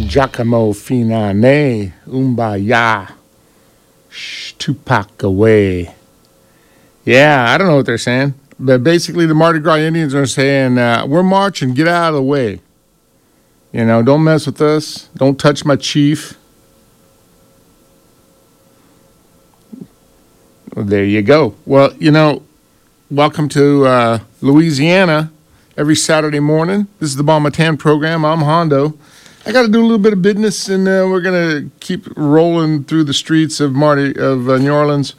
Giacomo Finane, Umbaya, Tupac away. Yeah, I don't know what they're saying, but basically the Mardi Gras Indians are saying, we're marching, get out of the way. You know, don't mess with us. Don't touch my chief. Well, there you go. Well, you know, welcome to Louisiana every Saturday morning. This is the Bon Matin program. I'm Hondo. I got to do a little bit of business, and we're going to keep rolling through the streets of New Orleans.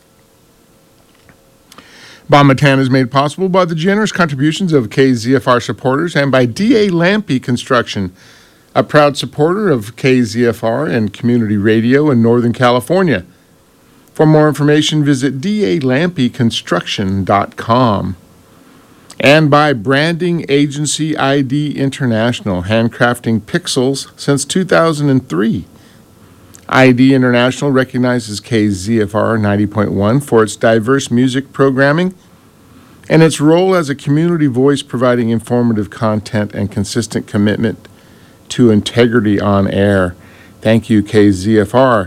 Bon Matin is made possible by the generous contributions of KZFR supporters and by D.A. Lampy Construction, a proud supporter of KZFR and community radio in Northern California. For more information, visit dalampyconstruction.com. And by Branding Agency ID International, handcrafting pixels since 2003. ID International recognizes KZFR 90.1 for its diverse music programming and its role as a community voice providing informative content and consistent commitment to integrity on air. Thank you, KZFR.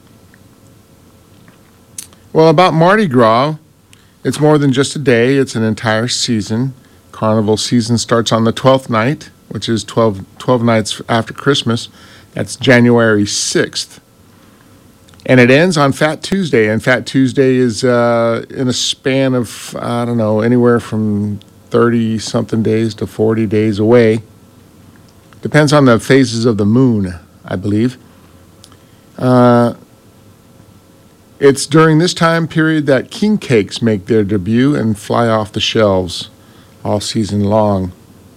Well, about Mardi Gras, it's more than just a day, it's an entire season. Carnival season starts on the 12th night, which is 12 nights after Christmas. That's January 6th. And it ends on Fat Tuesday, and Fat Tuesday is in a span of, I don't know, anywhere from 30-something days to 40 days away. Depends on the phases of the moon, I believe. It's during this time period that king cakes make their debut and fly off the shelves all season long.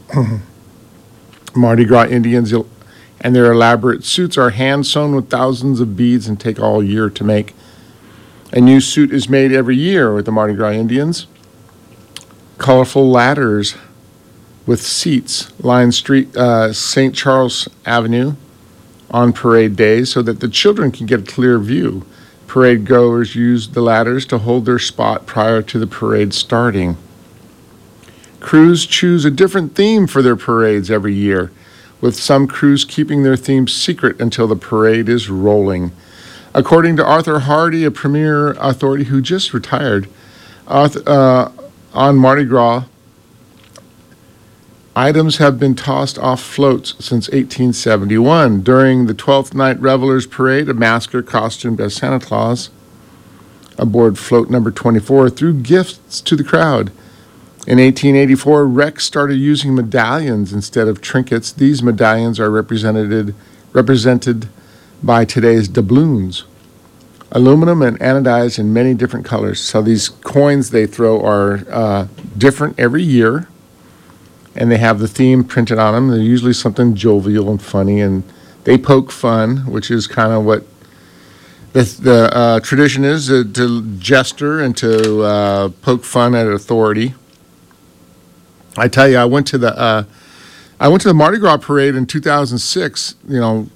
Mardi Gras Indians and their elaborate suits are hand-sewn with thousands of beads and take all year to make. A new suit is made every year with the Mardi Gras Indians. Colorful ladders with seats line St. Charles Avenue on parade days so that the children can get a clear view. Parade goers use the ladders to hold their spot prior to the parade starting. Crews choose a different theme for their parades every year, with some crews keeping their themes secret until the parade is rolling. According to Arthur Hardy, a premier authority who just retired, on Mardi Gras, items have been tossed off floats since 1871. During the 12th Night Revelers Parade, a masker costumed as Santa Claus aboard float number 24 threw gifts to the crowd. In 1884, Rex started using medallions instead of trinkets. These medallions are represented by today's doubloons, aluminum and anodized in many different colors. So these coins they throw are different every year, and they have the theme printed on them. They're usually something jovial and funny, and they poke fun, which is kind of what the tradition is, to jester and to poke fun at authority. I tell you, I went to the Mardi Gras parade in 2006. You know,